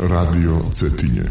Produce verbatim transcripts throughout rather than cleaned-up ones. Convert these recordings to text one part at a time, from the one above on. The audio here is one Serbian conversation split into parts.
Radio Cetinje.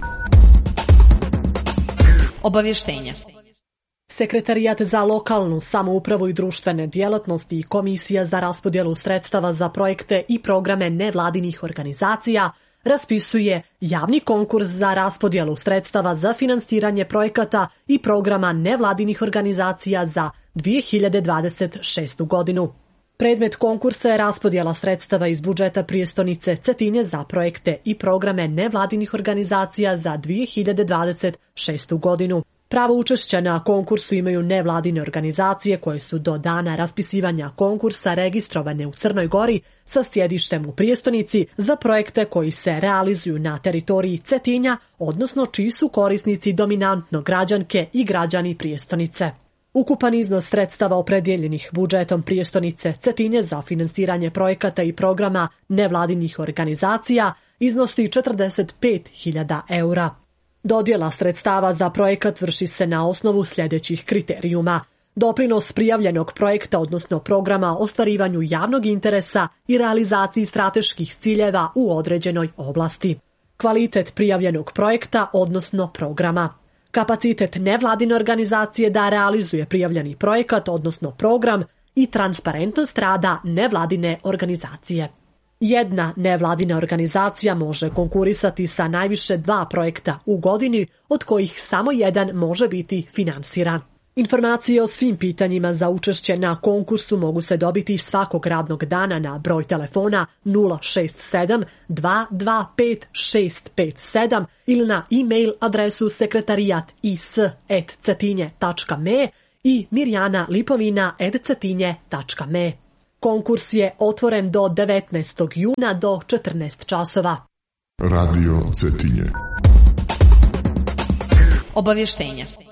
Obavještenja. Sekretarijat za lokalnu samoupravu i društvene djelatnosti i Komisija za raspodjelu sredstava za projekte i programe nevladinih organizacija raspisuje javni konkurs za raspodjelu sredstava za finansiranje projekata i programa nevladinih organizacija za dvije hiljade dvadeset šestu godinu. Predmet konkursa je raspodjela sredstava iz budžeta prijestolnice Cetinje za projekte i programe nevladinih organizacija za dvije hiljade dvadeset šestu godinu. Pravo učešća na konkursu imaju nevladine organizacije koje su do dana raspisivanja konkursa registrovane u Crnoj Gori sa sjedištem u prijestolnici za projekte koji se realizuju na teritoriji Cetinja, odnosno čiji su korisnici dominantno građanke i građani prijestolnice. Ukupan iznos sredstava opredjeljenih budžetom prijestolnice Cetinje za finansiranje projekata i programa nevladinih organizacija iznosi četrdeset pet hiljada eura. Dodjela sredstava za projekat vrši se na osnovu sljedećih kriterijuma: doprinos prijavljenog projekta, odnosno programa ostvarivanju javnog interesa i realizaciji strateških ciljeva u određenoj oblasti, kvalitet prijavljenog projekta, odnosno programa, kapacitet nevladine organizacije da realizuje prijavljeni projekat, odnosno program i transparentnost rada nevladine organizacije. Jedna nevladina organizacija može konkurisati sa najviše dva projekta u godini, od kojih samo jedan može biti finansiran. Informacije o svim pitanjima za učešće na konkursu mogu se dobiti svakog radnog dana na broj telefona nula šest sedam dva dva pet šest pet sedam ili na e-mail adresu sekretarijat is et cetinje tačka me i mirjana lipovina et cetinje tačka me. Konkurs je otvoren do devetnaestog juna do četrnaest časova. Radio Cetinje. Obavještenja.